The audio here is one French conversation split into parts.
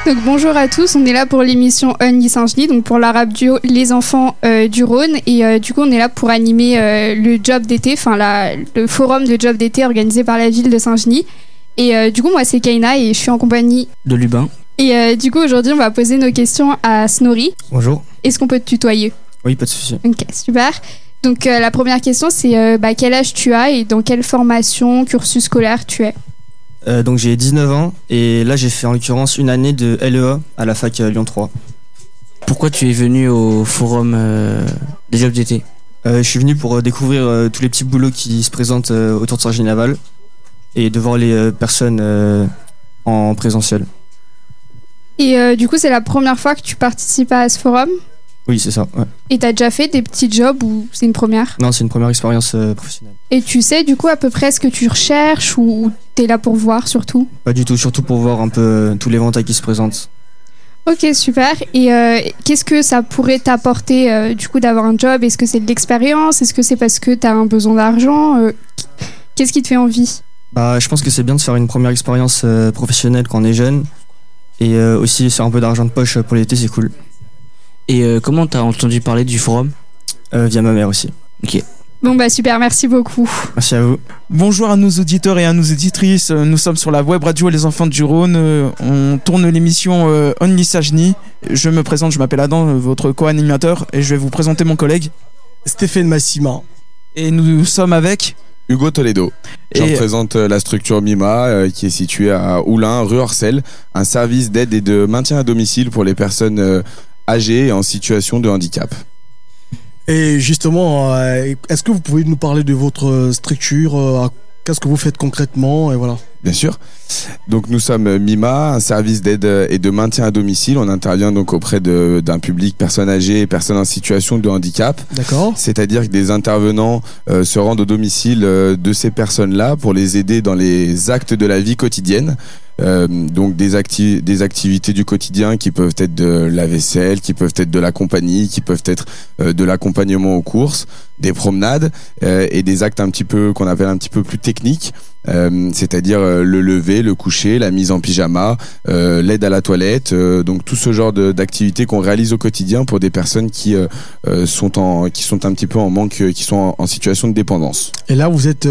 Donc bonjour à tous, on est là pour l'émission Only Saint-Genis, donc pour la radio Les Enfants du Rhône. Et du coup on est là pour animer le job d'été, le forum de job d'été organisé par la ville de Saint-Genis. Et du coup moi c'est Kaina et je suis en compagnie de Lubin. Et du coup aujourd'hui on va poser nos questions à Snorri. Bonjour. Est-ce qu'on peut te tutoyer? Oui, pas de souci. Ok, super. Donc la première question c'est quel âge tu as et dans quelle formation, cursus scolaire tu es? Donc j'ai 19 ans et là j'ai fait en l'occurrence une année de LEA à la fac Lyon 3. Pourquoi tu es venu au forum des jobs d'été? Je suis venu pour découvrir tous les petits boulots qui se présentent autour de Saint-Genis-Laval et de voir les personnes en présentiel. Et du coup c'est la première fois que tu participes à ce forum? Oui, c'est ça, ouais. Et t'as déjà fait des petits jobs ou c'est une première? Non, c'est une première expérience professionnelle. Et tu sais du coup à peu près ce que tu recherches ou t'es là pour voir surtout? Pas du tout, surtout pour voir un peu tous les éventails qui se présentent. Ok, super. Et qu'est-ce que ça pourrait t'apporter du coup d'avoir un job? Est-ce que c'est de l'expérience? Est-ce que c'est parce que t'as un besoin d'argent? Qu'est-ce qui te fait envie? Je pense que c'est bien de faire une première expérience professionnelle quand on est jeune. Et aussi faire un peu d'argent de poche pour l'été, c'est cool. Et comment t'as entendu parler du forum? Via ma mère aussi. Ok. Bon merci beaucoup. Merci à vous. Bonjour à nos auditeurs et à nos auditrices. Nous sommes sur la web radio Les Enfants du Rhône. On tourne l'émission Only Saint-Genis. Je me présente, je m'appelle Adam, votre co-animateur, et je vais vous présenter mon collègue Stéphane Massima. Et nous sommes avec Hugo Toledo. Je représente la structure MIMA qui est située à Oulin, rue Orcel, un service d'aide et de maintien à domicile pour les personnes âgées et en situation de handicap. Et justement, est-ce que vous pouvez nous parler de votre structure? Qu'est-ce que vous faites concrètement? Et voilà. Bien sûr. Donc nous sommes MIMA, un service d'aide et de maintien à domicile. On intervient donc auprès d'un public, personnes âgées et personnes en situation de handicap. D'accord. C'est-à-dire que des intervenants se rendent au domicile de ces personnes-là pour les aider dans les actes de la vie quotidienne. Donc des activités du quotidien qui peuvent être de la vaisselle, qui peuvent être de la compagnie, qui peuvent être de l'accompagnement aux courses, des promenades et des actes un petit peu qu'on appelle un petit peu plus techniques, c'est-à-dire le lever, le coucher, la mise en pyjama, l'aide à la toilette, donc tout ce genre d'activités qu'on réalise au quotidien pour des personnes qui sont un petit peu en manque, qui sont en situation de dépendance. Et là vous êtes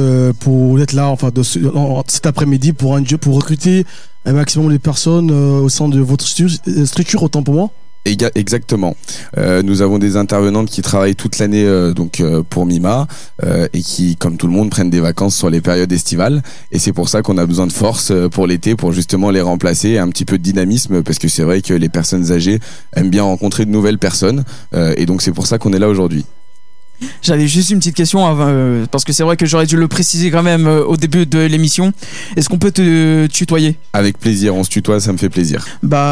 là cet après-midi pour recruter un maximum de personnes au sein de votre structure, autant pour moi? Exactement. Nous avons des intervenantes qui travaillent toute l'année pour MIMA et qui, comme tout le monde, prennent des vacances sur les périodes estivales. Et c'est pour ça qu'on a besoin de force pour l'été pour justement les remplacer et un petit peu de dynamisme parce que c'est vrai que les personnes âgées aiment bien rencontrer de nouvelles personnes et donc c'est pour ça qu'on est là aujourd'hui. J'avais juste une petite question parce que c'est vrai que j'aurais dû le préciser quand même au début de l'émission. Est-ce qu'on peut te tutoyer? Avec plaisir, on se tutoie, ça me fait plaisir.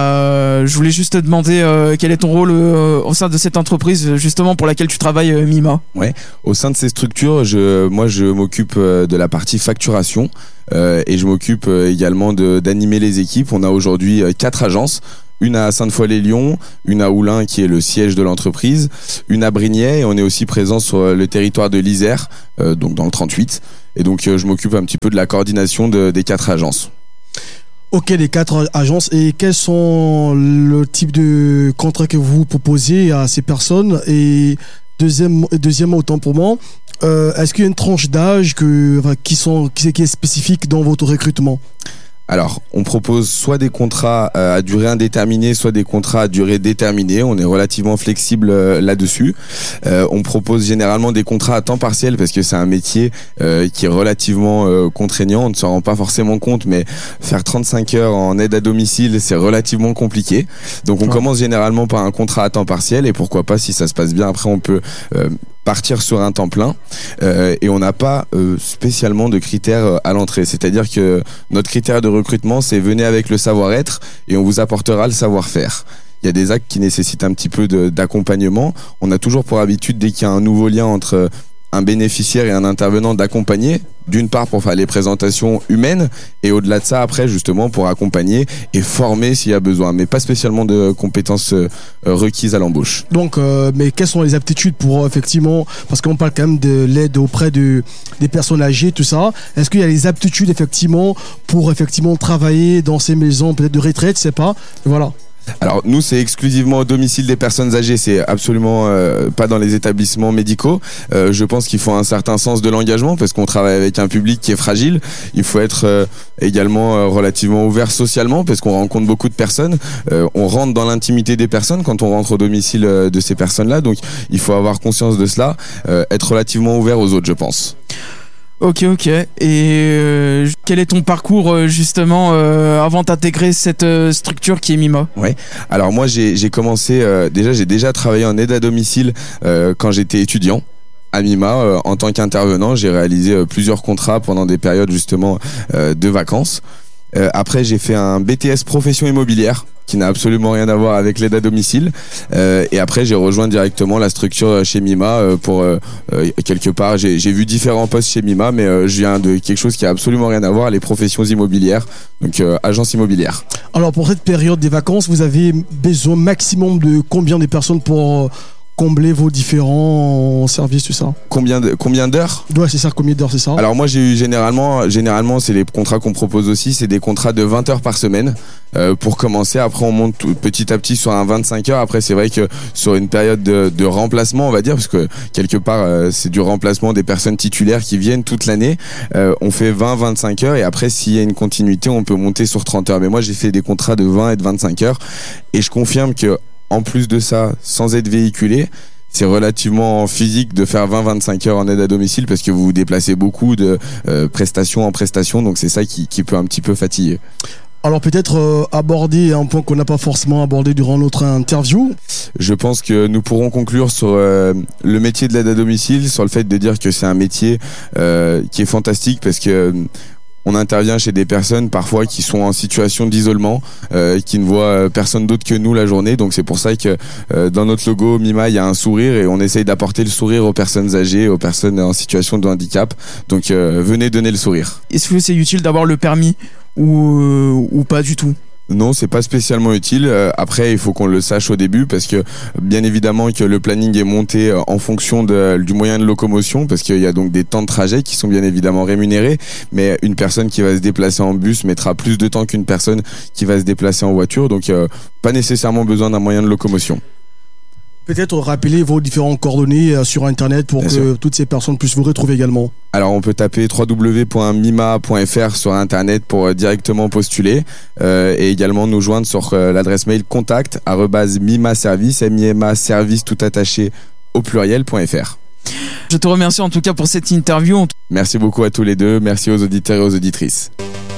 Je voulais juste te demander quel est ton rôle au sein de cette entreprise justement pour laquelle tu travailles, MIMA? Ouais, au sein de ces structures, je m'occupe de la partie facturation et je m'occupe également d'animer les équipes. On a aujourd'hui 4 agences. Une à Sainte-Foy-les-Lyons, une à Oulin qui est le siège de l'entreprise, une à Brignais et on est aussi présent sur le territoire de l'Isère, donc dans le 38. Et donc je m'occupe un petit peu de la coordination des 4 agences. Ok, les 4 agences. Et quels sont le type de contrat que vous proposez à ces personnes? Et deuxièmement, autant pour moi, est-ce qu'il y a une tranche d'âge qui est spécifique dans votre recrutement? Alors, on propose soit des contrats à durée indéterminée, soit des contrats à durée déterminée. On est relativement flexible là-dessus. On propose généralement des contrats à temps partiel parce que c'est un métier qui est relativement contraignant. On ne s'en rend pas forcément compte, mais faire 35 heures en aide à domicile, c'est relativement compliqué. Donc, on commence généralement par un contrat à temps partiel et pourquoi pas, si ça se passe bien, après on peut partir sur un temps plein et on n'a pas spécialement de critères à l'entrée. C'est-à-dire que notre critère de recrutement, c'est venez avec le savoir-être et on vous apportera le savoir-faire. Il y a des actes qui nécessitent un petit peu d'accompagnement. On a toujours pour habitude, dès qu'il y a un nouveau lien entre un bénéficiaire et un intervenant, d'accompagner d'une part pour faire les présentations humaines et au-delà de ça après justement pour accompagner et former s'il y a besoin, mais pas spécialement de compétences requises à l'embauche. Donc, mais quelles sont les aptitudes pour effectivement, parce qu'on parle quand même de l'aide auprès des personnes âgées, tout ça. Est-ce qu'il y a les aptitudes effectivement pour effectivement travailler dans ces maisons peut-être de retraite, je sais pas. Voilà. Alors nous c'est exclusivement au domicile des personnes âgées, c'est absolument pas dans les établissements médicaux. Je pense qu'il faut un certain sens de l'engagement parce qu'on travaille avec un public qui est fragile. Il faut être également relativement ouvert socialement parce qu'on rencontre beaucoup de personnes. On rentre dans l'intimité des personnes quand on rentre au domicile de ces personnes-là, donc il faut avoir conscience de cela, être relativement ouvert aux autres, je pense. Ok. Et quel est ton parcours justement avant d'intégrer cette structure qui est Mima ? Ouais. Alors moi j'ai commencé j'ai déjà travaillé en aide à domicile quand j'étais étudiant. À Mima, en tant qu'intervenant, j'ai réalisé plusieurs contrats pendant des périodes justement de vacances. Après j'ai fait un BTS profession immobilière qui n'a absolument rien à voir avec l'aide à domicile. Et après, j'ai rejoint directement la structure chez Mima pour quelque part. J'ai vu différents postes chez Mima, mais je viens de quelque chose qui a absolument rien à voir, les professions immobilières, donc agence immobilière. Alors pour cette période des vacances, vous avez besoin maximum de combien de personnes pour combler vos différents services, tout ça? Combien d'heures? Ouais, c'est ça, combien d'heures, c'est ça? Alors moi j'ai eu généralement c'est les contrats qu'on propose aussi, c'est des contrats de 20 heures par semaine pour commencer. Après on monte petit à petit sur un 25 heures. Après c'est vrai que sur une période de remplacement, on va dire, parce que quelque part c'est du remplacement des personnes titulaires qui viennent toute l'année, on fait 20-25 heures et après s'il y a une continuité on peut monter sur 30 heures. Mais moi j'ai fait des contrats de 20 et de 25 heures et je confirme que en plus de ça, sans être véhiculé, c'est relativement physique de faire 20-25 heures en aide à domicile parce que vous vous déplacez beaucoup de prestation en prestation, donc c'est ça qui peut un petit peu fatiguer. Alors peut-être aborder un point qu'on n'a pas forcément abordé durant notre interview. Je pense que nous pourrons conclure sur le métier de l'aide à domicile, sur le fait de dire que c'est un métier qui est fantastique parce que on intervient chez des personnes parfois qui sont en situation d'isolement, qui ne voient personne d'autre que nous la journée. Donc c'est pour ça que dans notre logo Mima, il y a un sourire et on essaye d'apporter le sourire aux personnes âgées, aux personnes en situation de handicap. Donc venez donner le sourire. Est-ce que c'est utile d'avoir le permis ou pas du tout ? Non, c'est pas spécialement utile. Après, il faut qu'on le sache au début parce que bien évidemment que le planning est monté en fonction du moyen de locomotion parce qu'il y a donc des temps de trajet qui sont bien évidemment rémunérés. Mais une personne qui va se déplacer en bus mettra plus de temps qu'une personne qui va se déplacer en voiture. Donc, pas nécessairement besoin d'un moyen de locomotion. Peut-être rappeler vos différentes coordonnées sur Internet pour que toutes ces personnes puissent vous retrouver également. Alors on peut taper www.mima.fr sur Internet pour directement postuler et également nous joindre sur l'adresse mail contact@mimaservice, mimaservice tout attaché au pluriel.fr. Je te remercie en tout cas pour cette interview. Merci beaucoup à tous les deux, merci aux auditeurs et aux auditrices.